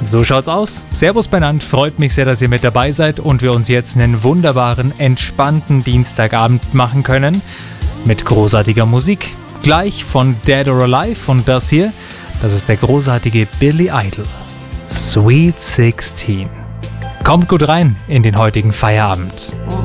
So schaut's aus. Servus benannt, freut mich sehr, dass ihr mit dabei seid und wir uns jetzt einen wunderbaren, entspannten Dienstagabend machen können mit großartiger Musik. Gleich von Dead or Alive und das hier, das ist der großartige Billy Idol. Sweet 16. Kommt gut rein in den heutigen Feierabend.